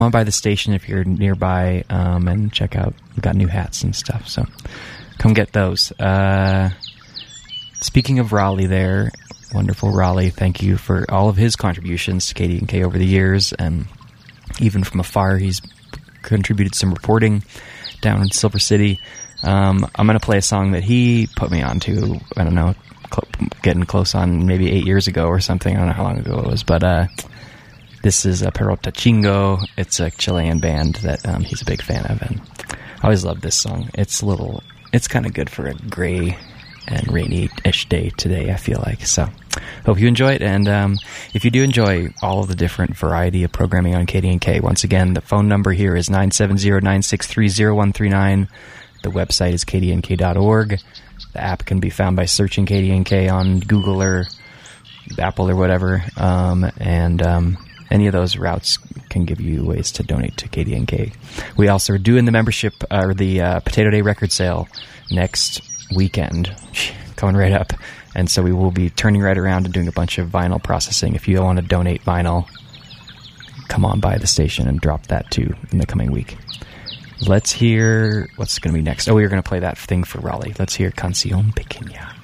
on by the station if you're nearby, and check out, we've got new hats and stuff, so come get those. Speaking of Raleigh there, wonderful Raleigh, thank you for all of his contributions to KDNK over the years, and even from afar he's contributed some reporting down in Silver City. I'm going to play a song that he put me onto, I don't know, getting close on maybe 8 years ago or something, I don't know how long ago it was, but this is Perota Chingo. It's a Chilean band that he's a big fan of, and I always love this song. It's kind of good for a gray and rainy-ish day today, I feel like. So, hope you enjoy it, and if you do enjoy all of the different variety of programming on KDNK, once again, the phone number here is 970-963-0139. The website is kdnk.org. The app can be found by searching KDNK on Google or Apple or whatever, and any of those routes can give you ways to donate to KDNK. We also are doing the membership, or the Potato Day record sale next weekend, coming right up. And so we will be turning right around and doing a bunch of vinyl processing. If you want to donate vinyl, come on by the station and drop that too in the coming week. Let's hear what's going to be next. Oh, we're going to play that thing for Raleigh. Let's hear Canción Pequeña.